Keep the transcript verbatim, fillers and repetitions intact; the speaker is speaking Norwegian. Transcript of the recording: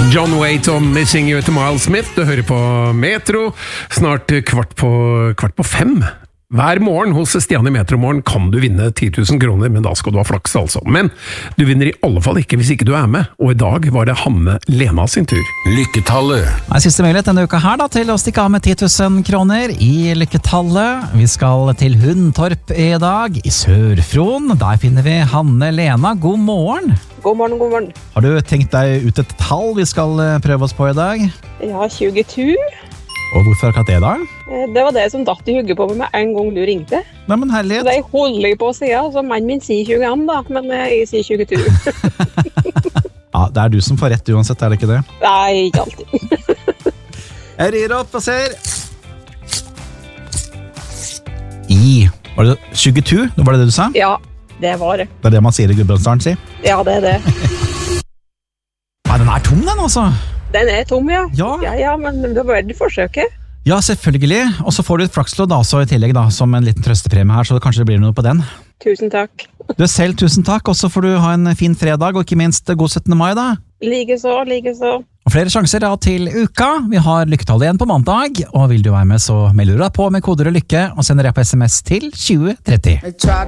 John Waite og Missing You til Miles Smith. Du hører på Metro. Snart kvart på, kvart på fem. Hver morgen hos Stian i Metromorgen kan du vinne ti tusen kroner, men da skal du ha flaks altså. Men du vinner i alle fall ikke hvis ikke du er med. Og i dag var det Hanne Lena sin tur. Lykketallet. Det er siste mulighet denne uka her da, til å stikke av med ti tusen kroner i Lykketallet. Vi skal til Hundtorp i dag, i Sør-Fron. Der finner vi Hanne Lena. God morgen. God morgen, god morgen. Har du tenkt deg ut et tall vi skal prøve oss på i dag? Ja, tjueto. Og hvorfor akkurat det da? Det var det som datt i hugget på meg med en gang du ringte. Nei, men herlighet. Så det holder jeg på å si, så mannen min sier tjueen da, men jeg sier tjueto. Ja, det er du som får rett uansett, er det ikke det? Nei, ikke alltid. Jeg rir opp og ser. I, var det tjueto? Var det det du sa? Ja, det var det. Det er det man sier i Gudbrandsdalen, si? Ja, det er det. Ja, den er tom den altså. Den er tom, ja. Ja. Ja, ja, men det var verdt forsøket. Ja, selvfølgelig. Og så får du et flakslodd også i tillegg da, som en liten trøstepremie her, så det kanskje blir noe på den. Tusen takk. Du selv, tusen takk. Og så får du ha en fin fredag, og ikke minst god syttende mai da. Like så, like så. Og flere sjanser da til uka. Vi har Lykketallet igjen på mandag, og vil du være med så melder du deg på med koder og lykke, og sender deg på sms til tjue tretti.